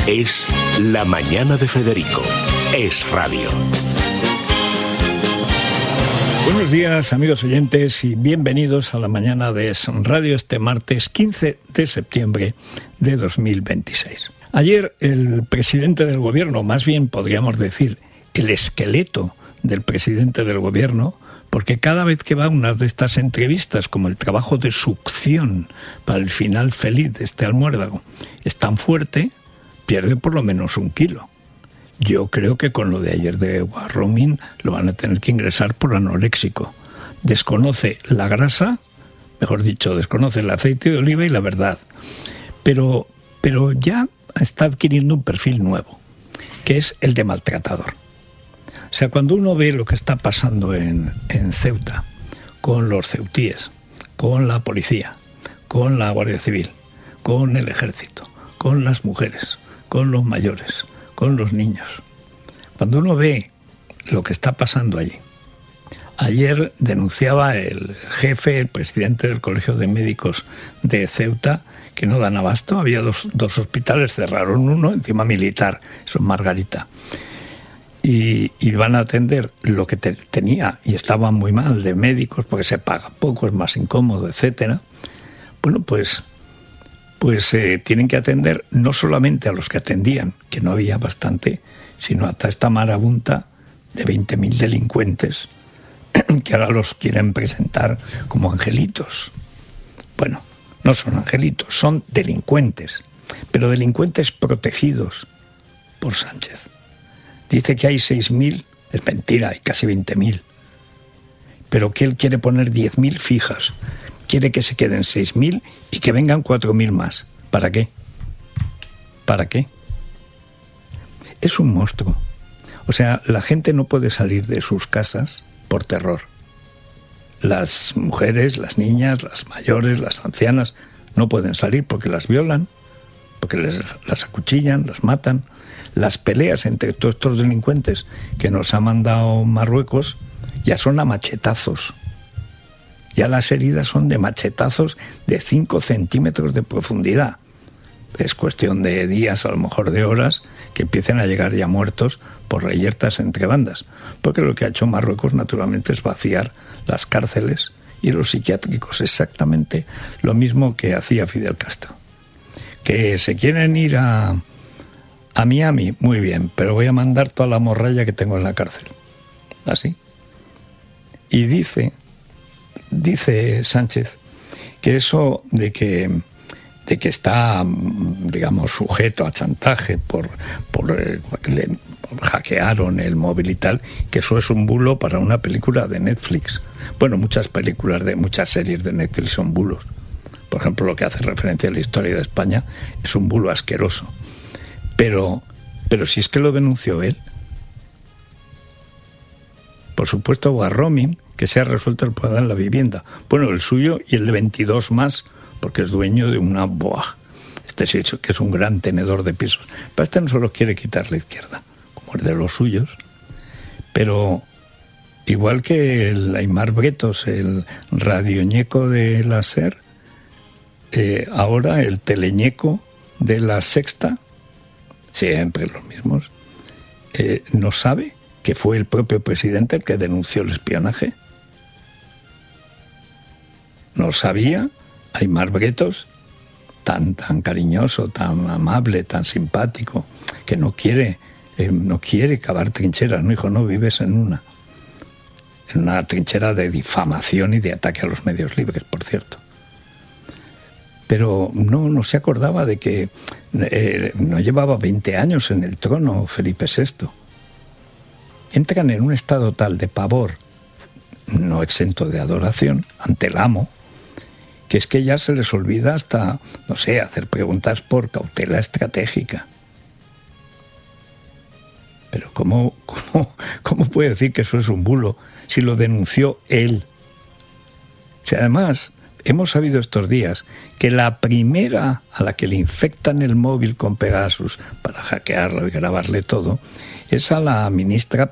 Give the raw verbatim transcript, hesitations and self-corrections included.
Es La Mañana de Federico. Es radio. Buenos días, amigos oyentes, y bienvenidos a La Mañana de Es Radio este martes quince de septiembre de dos mil veintiséis. Ayer el presidente del gobierno, más bien podríamos decir el esqueleto del presidente del gobierno, porque cada vez que va a una de estas entrevistas, como el trabajo de succión para el final feliz de este almuérdago, es tan fuerte, pierde por lo menos un kilo. Yo creo que con lo de ayer de Warromín lo van a tener que ingresar por anoréxico. Desconoce la grasa, mejor dicho, desconoce el aceite de oliva y la verdad. Pero, pero ya está adquiriendo un perfil nuevo, que es el de maltratador. O sea, cuando uno ve lo que está pasando en, en Ceuta, con los ceutíes, con la policía, con la Guardia Civil, con el ejército, con las mujeres, con los mayores, con los niños. Cuando uno ve lo que está pasando allí. Ayer denunciaba el jefe, el presidente del Colegio de Médicos de Ceuta, que no dan abasto. Había dos, dos hospitales, cerraron uno, encima militar, eso es Margarita. Y, y van a atender lo que te, tenía, y estaba muy mal de médicos, porque se paga poco, es más incómodo, etcétera. Bueno, pues... pues eh, tienen que atender no solamente a los que atendían, que no había bastante, sino hasta esta marabunta de veinte mil delincuentes que ahora los quieren presentar como angelitos. Bueno, no son angelitos, son delincuentes, pero delincuentes protegidos por Sánchez. Dice que hay seis mil, es mentira, hay casi veinte mil, pero que él quiere poner diez mil fijas. Quiere que se queden seis mil y que vengan cuatro mil más. ¿Para qué? ¿Para qué? Es un monstruo. O sea, la gente no puede salir de sus casas por terror. Las mujeres, las niñas, las mayores, las ancianas no pueden salir porque las violan, porque les, las acuchillan, las matan. Las peleas entre todos estos delincuentes que nos ha mandado Marruecos ya son a machetazos. Ya las heridas son de machetazos de cinco centímetros de profundidad. Es cuestión de días, a lo mejor de horas, que empiecen a llegar ya muertos por reyertas entre bandas. Porque lo que ha hecho Marruecos, naturalmente, es vaciar las cárceles y los psiquiátricos. Exactamente lo mismo que hacía Fidel Castro. Que se quieren ir a, a Miami, muy bien, pero voy a mandar toda la morralla que tengo en la cárcel. Así. Y dice... Dice Sánchez que eso de que, de que está, digamos, sujeto a chantaje por, por eh, le hackearon el móvil y tal, que eso es un bulo para una película de Netflix. Bueno, muchas películas de muchas series de Netflix son bulos. Por ejemplo, lo que hace referencia a la historia de España es un bulo asqueroso. Pero, pero si es que lo denunció él. Por supuesto, Warromín, que se ha resuelto el problema de la vivienda. Bueno, el suyo y el de veintidós más, porque es dueño de una boa. Este sí, que es un gran tenedor de pisos. Pero este no se lo quiere quitar la izquierda, como es de los suyos. Pero igual que el Aimar Bretos, el radioñeco de la SER, eh, ahora el teleñeco de la Sexta, siempre los mismos, eh, no sabe que fue el propio presidente el que denunció el espionaje. No sabía Aimar Bretos, tan, tan cariñoso, tan amable, tan simpático, que no quiere, eh, no quiere cavar trincheras, no, hijo, no, vives en una, en una trinchera de difamación y de ataque a los medios libres, por cierto. Pero no, no se acordaba de que eh, no llevaba veinte años en el trono Felipe sexto. Entran en un estado tal de pavor, no exento de adoración, ante el amo, que es que ya se les olvida hasta, no sé, hacer preguntas por cautela estratégica. Pero ¿cómo, cómo, cómo puede decir que eso es un bulo si lo denunció él? Si además hemos sabido estos días que la primera a la que le infectan el móvil con Pegasus para hackearlo y grabarle todo es a la ministra